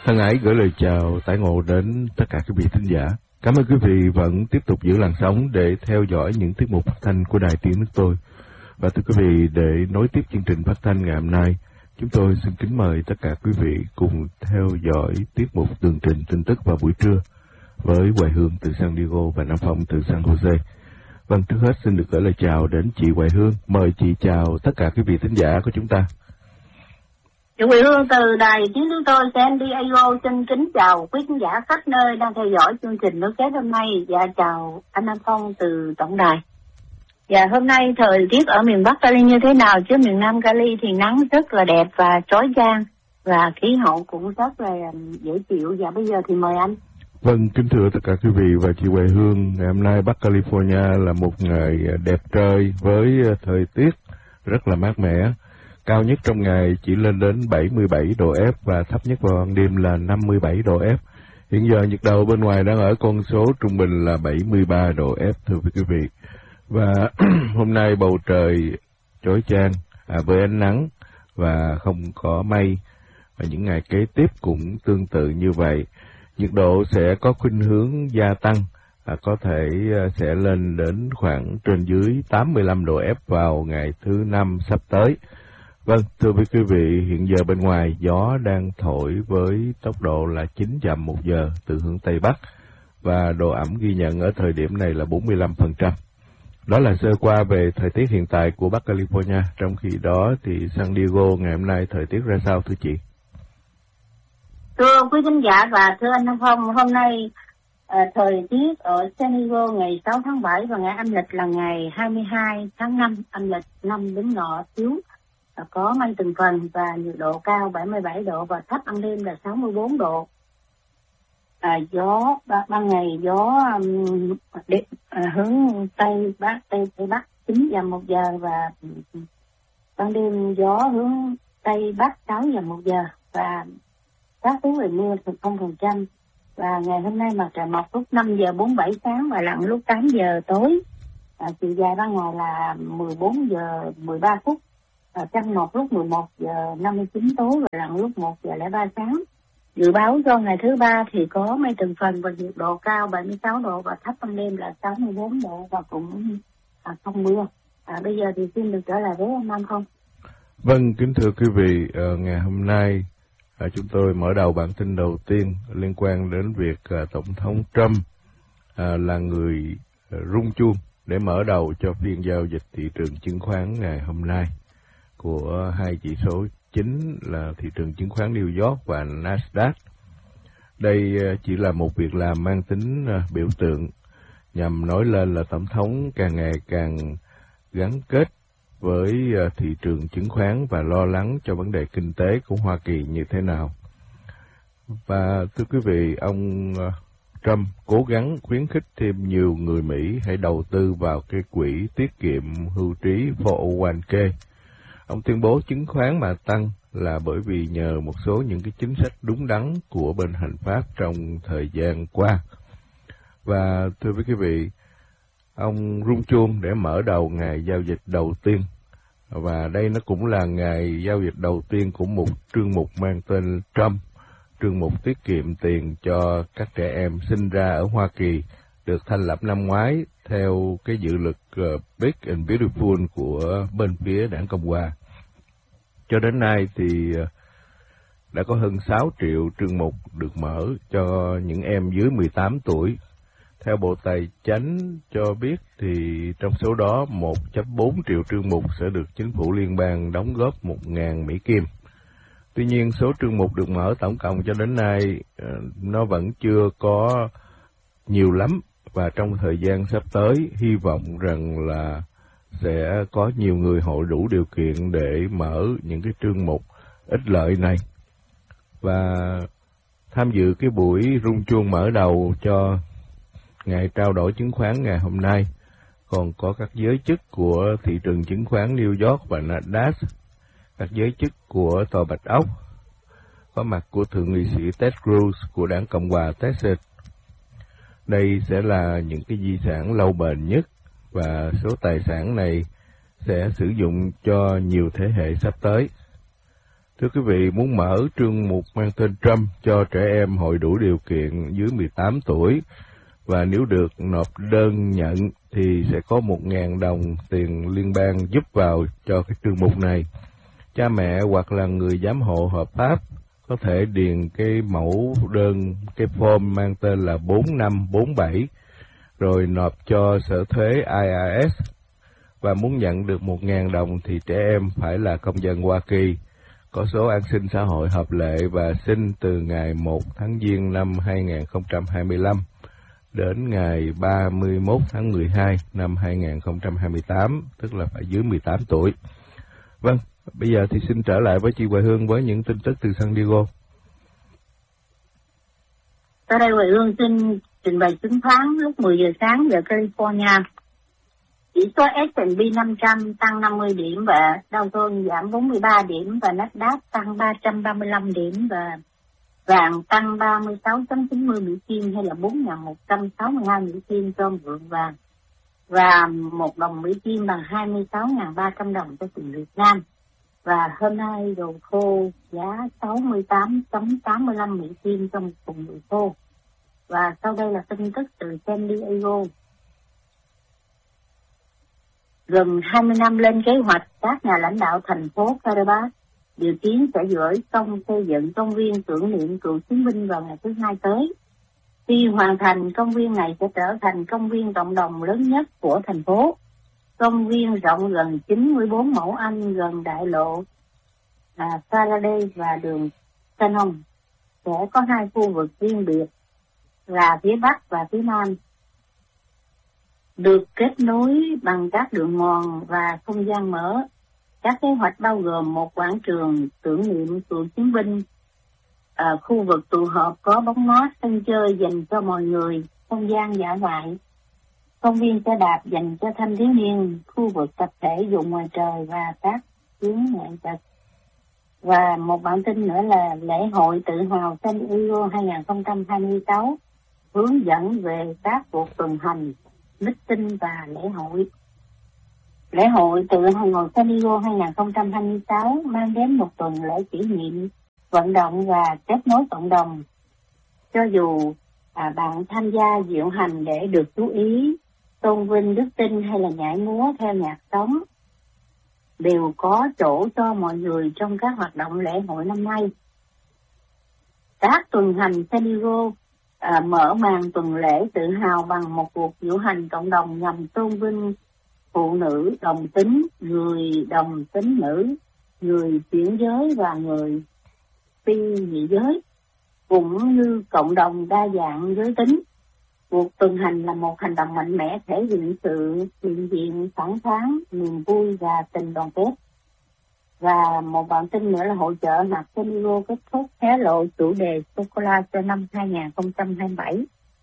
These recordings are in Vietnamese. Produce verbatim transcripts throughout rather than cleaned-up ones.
Thân ái gửi lời chào tái ngộ đến tất cả quý vị thính giả. Cảm ơn quý vị vẫn tiếp tục giữ làn sóng để theo dõi những tiết mục phát thanh của Đài Tiếng Nước Tôi. Và thưa quý vị, để nối tiếp chương trình phát thanh ngày hôm nay, chúng tôi xin kính mời tất cả quý vị cùng theo dõi tiết mục tường trình tin tức vào buổi trưa với Hoài Hương từ San Diego và Nam Phong từ San Jose. Vâng, trước hết xin được gửi lời chào đến chị Hoài Hương. Mời chị chào tất cả quý vị thính giả của chúng ta. Chị Hoài Hương từ Đài Tiếng Nước Tôi San Diego xin kính chào quý khán giả khắp nơi đang theo dõi chương trình Nước Kết hôm nay, và chào anh Nam Phong từ tổng đài. Và hôm nay thời tiết ở miền Bắc Cali như thế nào? Chứ miền Nam Cali thì nắng rất là đẹp và chói chang, và khí hậu cũng rất là dễ chịu. Và bây giờ thì mời anh. Vâng, kính thưa tất cả quý vị và chị Hoài Hương, ngày hôm nay Bắc California là một ngày đẹp trời với thời tiết rất là mát mẻ. Cao nhất trong ngày chỉ lên đến bảy mươi bảy độ F và thấp nhất vào ban đêm là năm mươi bảy độ F. Hiện giờ nhiệt độ bên ngoài đang ở con số trung bình là bảy mươi ba độ F, thưa quý vị. Và hôm nay bầu trời chói chang à, với ánh nắng và không có mây. Và những ngày kế tiếp cũng tương tự như vậy. Nhiệt độ sẽ có khuynh hướng gia tăng, à, có thể sẽ lên đến khoảng trên dưới tám mươi lăm độ F vào ngày thứ Năm sắp tới. Vâng, thưa quý vị, hiện giờ bên ngoài gió đang thổi với tốc độ là chín dặm một giờ từ hướng Tây Bắc, và độ ẩm ghi nhận ở thời điểm này là bốn mươi lăm phần trăm. Đó là sơ qua về thời tiết hiện tại của Bắc California. Trong khi đó thì San Diego ngày hôm nay thời tiết ra sao thưa chị? Thưa quý khán giả và thưa anh Nam Phong, hôm nay à, thời tiết ở San Diego ngày sáu tháng bảy và ngày âm lịch là ngày hai mươi hai tháng năm, âm lịch năm đến ngọ thiếu. Có mây từng phần và nhiệt độ cao bảy mươi bảy độ và thấp ban đêm là sáu mươi bốn độ. À, gió ban ngày gió um, đi, à, hướng tây bắc tây tây bắc chín dặm một giờ, và ban đêm gió hướng tây bắc sáu dặm một giờ, và các thứ về mưa thì không phần trăm. Và ngày hôm nay mặt trời mọc lúc năm giờ bốn mươi bảy sáng và lặn lúc tám giờ tối. À, chiều dài ban ngày là mười bốn giờ mười ba phút. À, trăng mọc lúc mười một giờ năm mươi chín tối và lặn lúc một giờ lẻ ba sáng. Dự báo cho ngày thứ ba thì có mây từng phần và nhiệt độ cao bảy mươi sáu độ và thấp ban đêm là sáu mươi bốn độ và cũng à, không mưa. À, bây giờ thì xin được trở lại với anh Nam Phong. Vâng, kính thưa quý vị, uh, ngày hôm nay uh, chúng tôi mở đầu bản tin đầu tiên liên quan đến việc uh, Tổng thống Trump uh, là người uh, rung chuông để mở đầu cho phiên giao dịch thị trường chứng khoán ngày hôm nay của hai chỉ số chính là thị trường chứng khoán New York và Nasdaq. Đây chỉ là một việc làm mang tính biểu tượng nhằm nói lên là Tổng thống càng ngày càng gắn kết với thị trường chứng khoán và lo lắng cho vấn đề kinh tế của Hoa Kỳ như thế nào. Và thưa quý vị, ông Trump cố gắng khuyến khích thêm nhiều người Mỹ hãy đầu tư vào cái quỹ tiết kiệm hưu trí bốn oh one k. Ông tuyên bố chứng khoán mà tăng là bởi vì nhờ một số những cái chính sách đúng đắn của bên hành pháp trong thời gian qua. Và thưa với quý vị, ông rung chuông để mở đầu ngày giao dịch đầu tiên. Và đây nó cũng là ngày giao dịch đầu tiên của một trương mục mang tên Trump, trương mục tiết kiệm tiền cho các trẻ em sinh ra ở Hoa Kỳ, được thành lập năm ngoái theo cái dự luật uh, Big and Beautiful của bên phía đảng Cộng hòa. Cho đến nay thì uh, đã có hơn sáu triệu trương mục được mở cho những em dưới mười tám tuổi. Theo Bộ Tài chánh cho biết thì trong số đó một phẩy bốn triệu trương mục sẽ được chính phủ liên bang đóng góp một nghìn Mỹ Kim. Tuy nhiên số trương mục được mở tổng cộng cho đến nay uh, nó vẫn chưa có nhiều lắm. Và trong thời gian sắp tới, hy vọng rằng là sẽ có nhiều người hội đủ điều kiện để mở những cái trương mục ích lợi này. Và tham dự cái buổi rung chuông mở đầu cho ngày trao đổi chứng khoán ngày hôm nay, còn có các giới chức của thị trường chứng khoán New York và Nasdaq, các giới chức của Tòa Bạch Ốc, có mặt của Thượng nghị sĩ Ted Cruz của đảng Cộng hòa Texas. Đây sẽ là những cái di sản lâu bền nhất và số tài sản này sẽ sử dụng cho nhiều thế hệ sắp tới. Thưa quý vị, muốn mở chương mục mang tên Trump cho trẻ em hội đủ điều kiện dưới mười tám tuổi và nếu được nộp đơn nhận thì sẽ có một nghìn đồng tiền liên bang giúp vào cho cái chương mục này. Cha mẹ hoặc là người giám hộ hợp pháp có thể điền cái mẫu đơn, cái form mang tên là bốn năm bốn bảy rồi nộp cho sở thuế I R S. Và muốn nhận được một nghìn đồng thì trẻ em phải là công dân Hoa Kỳ, có số an sinh xã hội hợp lệ và sinh từ ngày một tháng Giêng năm hai nghìn không trăm hai mươi lăm đến ngày ba mươi mốt tháng mười hai năm hai nghìn không trăm hai mươi tám, tức là phải dưới mười tám tuổi. Vâng, bây giờ thì xin trở lại với chị Hoài Hương với những tin tức từ San Diego. Tới đây Hoài Hương xin trình bày chứng khoán lúc mười giờ sáng giờ California. Chỉ số S and P năm trăm tăng năm mươi điểm và Dow Jones giảm bốn mươi ba điểm và Nasdaq tăng ba trăm ba mươi lăm điểm và vàng tăng ba mươi sáu phẩy chín mươi Mỹ Kim hay là bốn nghìn một trăm sáu mươi hai Mỹ Kim cho lượng vàng và một đồng Mỹ Kim bằng hai mươi sáu nghìn ba trăm đồng cho tiền Việt Nam. Và hôm nay dầu thô giá sáu mươi tám phẩy tám mươi lăm Mỹ Kim trong một thùng dầu thô. Và sau đây là tin tức từ San Diego. Gần hai mươi năm lên kế hoạch, các nhà lãnh đạo thành phố Fairbanks dự kiến sẽ gửi công xây dựng công viên tưởng niệm cựu chiến binh vào ngày thứ hai tới. Khi hoàn thành, công viên này sẽ trở thành công viên cộng đồng lớn nhất của thành phố. Công viên rộng gần chín mươi bốn mẫu Anh gần đại lộ à, Faraday và đường Cannon sẽ có hai khu vực riêng biệt là phía Bắc và phía Nam, được kết nối bằng các đường mòn và không gian mở. Các kế hoạch bao gồm một quảng trường tưởng niệm cựu chiến binh, à, khu vực tụ họp có bóng mát, sân chơi dành cho mọi người, không gian dã ngoại, công viên xe đạp dành cho thanh thiếu niên, khu vực tập thể dục ngoài trời và các chuyến nghệ thuật. Và một bản tin nữa là lễ hội tự hào San Diego hai nghìn không trăm hai mươi sáu hướng dẫn về các cuộc tuần hành, meeting và lễ hội. Lễ hội tự hào San Diego hai nghìn không trăm hai mươi sáu mang đến một tuần lễ kỷ niệm, vận động và kết nối cộng đồng. Cho dù à, bạn tham gia diễu hành để được chú ý, tôn vinh đức tin hay là nhảy múa theo nhạc sống, đều có chỗ cho mọi người trong các hoạt động lễ hội năm nay. Các tuần hành San Diego à, mở màn tuần lễ tự hào bằng một cuộc diễu hành cộng đồng nhằm tôn vinh phụ nữ đồng tính, người đồng tính nữ, người chuyển giới và người phi dị giới, cũng như cộng đồng đa dạng giới tính. Cuộc tuần hành là một hành động mạnh mẽ thể hiện sự hiện diện, phản kháng, niềm vui và tình đoàn kết. Và một bản tin nữa là hội chợ hạt San Diego kết thúc hé lộ chủ đề sô-cô-la cho năm hai nghìn không trăm hai mươi bảy.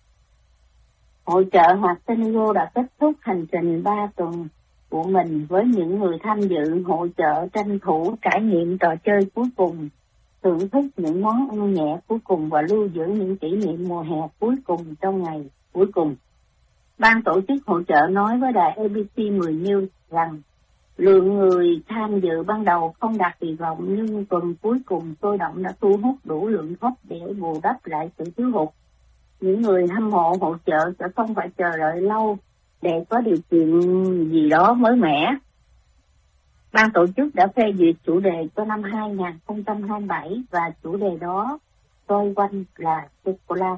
Hội chợ hạt San Diego đã kết thúc hành trình ba tuần của mình với những người tham dự hội chợ tranh thủ trải nghiệm trò chơi cuối cùng, thưởng thức những món ăn nhẹ cuối cùng và lưu giữ những kỷ niệm mùa hè cuối cùng trong ngày cuối cùng. Ban tổ chức hội chợ nói với đài A B C mười News rằng lượng người tham dự ban đầu không đạt kỳ vọng, nhưng tuần cuối cùng sôi động đã thu hút đủ lượng khách để bù đắp lại sự thiếu hụt. Những người hâm mộ hội chợ sẽ không phải chờ đợi lâu để có điều kiện gì đó mới mẻ. Ban tổ chức đã phê duyệt chủ đề cho năm hai nghìn không trăm hai mươi bảy và chủ đề đó xoay quanh là sô-cô-la.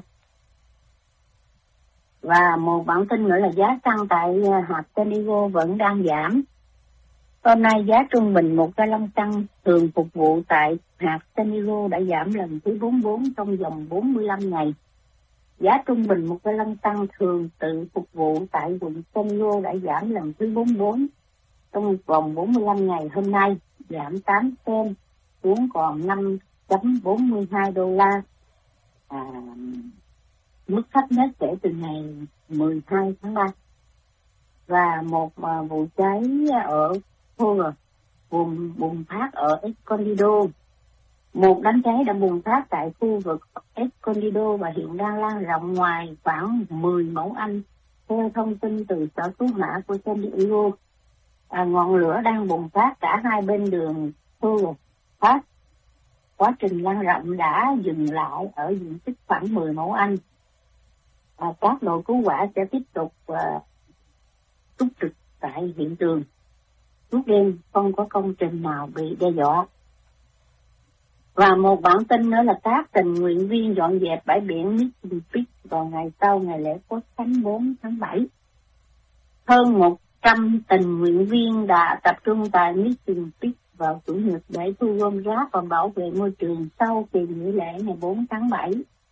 Và một bản tin nữa là giá xăng tại hạt San Diego vẫn đang giảm. Hôm nay giá trung bình một ga lông xăng thường phục vụ tại hạt San Diego đã giảm lần thứ bốn mươi bốn trong vòng bốn mươi lăm ngày. Giá trung bình một ga lông xăng thường tự phục vụ tại quận San Diego đã giảm lần thứ bốn mươi bốn trong vòng bốn mươi lăm ngày. Hôm nay giảm tám cent xuống còn năm phẩy bốn mươi hai đô la. À, mức thấp nhất kể từ ngày mười hai tháng ba. Và một uh, vụ cháy ở Kroger bùng bùng phát ở Escondido. Một đám cháy đã bùng phát tại khu vực Escondido và hiện đang lan rộng ngoài khoảng mười mẫu Anh. Theo thông tin từ sở cứu hỏa của San Diego, à, ngọn lửa đang bùng phát cả hai bên đường Kroger Park quá trình lan rộng đã dừng lại ở diện tích khoảng mười mẫu Anh. À, các đội cứu hỏa sẽ tiếp tục uh, túc trực tại hiện trường. Suốt đêm không có công trình nào bị đe dọa. Và một bản tin nữa là các tình nguyện viên dọn dẹp bãi biển Mission Beach vào ngày sau ngày lễ Quốc khánh bốn tháng bảy. Hơn một trăm tình nguyện viên đã tập trung tại Mission Beach vào Chủ nhật để thu gom rác và bảo vệ môi trường sau kỳ nghỉ lễ ngày bốn tháng bảy.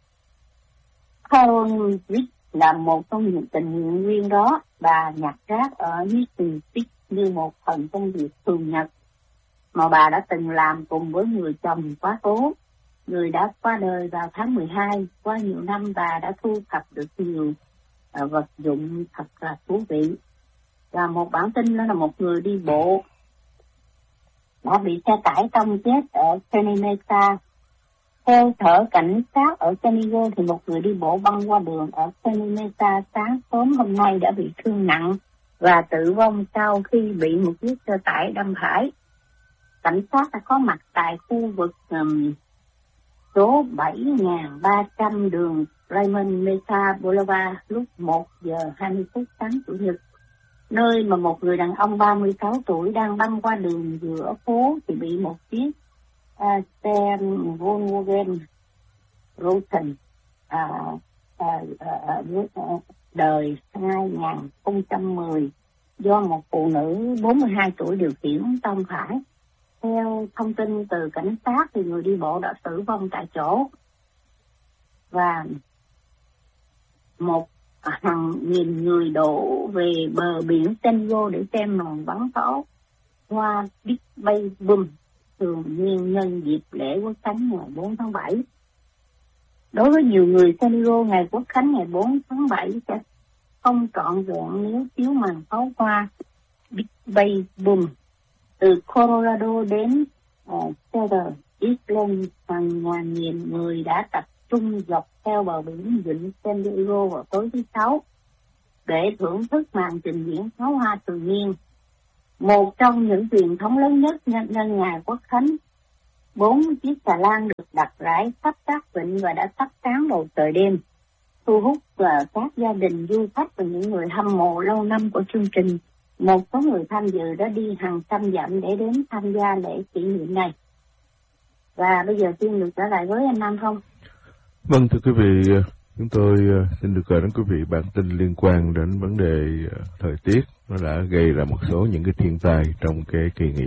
Carol Vick là một trong những tình nguyện viên đó. Bà nhặt rác ở Mission Beach như một phần công việc thường nhật mà bà đã từng làm cùng với người chồng quá cố, người đã qua đời vào tháng mười hai. Qua nhiều năm bà đã thu thập được nhiều uh, vật dụng thật là thú vị. Và một bản tin đó là một người đi bộ đã bị xe tải tông chết ở Sunny Mesa. Theo sở cảnh sát ở San Diego thì một người đi bộ băng qua đường ở Sunny Mesa sáng sớm hôm nay đã bị thương nặng và tử vong sau khi bị một chiếc xe tải đâm phải. Cảnh sát đã có mặt tại khu vực um, số bảy nghìn ba trăm đường Raymond Mesa Boulevard lúc một giờ hai mươi phút sáng Chủ nhật, nơi mà một người đàn ông ba mươi sáu tuổi đang băng qua đường giữa phố thì bị một chiếc uh, xe Volkswagen Roten uh, uh, uh, uh, đời hai nghìn không trăm mười do một phụ nữ bốn mươi hai tuổi điều khiển tông phải. Theo thông tin từ cảnh sát thì người đi bộ đã tử vong tại chỗ và một hàng nghìn người đổ về bờ biển San Diego để xem màn bắn pháo hoa Big Bay Boom thường niên nhân dịp lễ Quốc khánh ngày bốn tháng bảy. Đối với nhiều người, San Diego ngày Quốc khánh ngày bốn tháng bảy sẽ không trọn vẹn nếu thiếu màn pháo hoa Big Bay Boom. Từ Colorado đến uh, Cedar Island, hàng ngàn nghìn người đã tập trung dọc theo bờ biển vịnh San Diego vào tối thứ Sáu để thưởng thức màn trình diễn pháo hoa thường niên, một trong những truyền thống lớn nhất nhân, nhân ngày Quốc khánh. Bốn chiếc xà lan được đặt rải khắp các vịnh và đã thắp sáng bầu trời đêm, thu hút uh, các gia đình du khách và những người hâm mộ lâu năm của chương trình. Một số người tham dự đã đi hàng trăm dặm để đến tham gia lễ kỷ niệm này. Và bây giờ xin được trở lại với anh Nam không? Vâng, thưa quý vị, chúng tôi xin được gửi đến quý vị bản tin liên quan đến vấn đề thời tiết. Nó đã gây ra một số những cái thiên tai trong cái kỳ nghỉ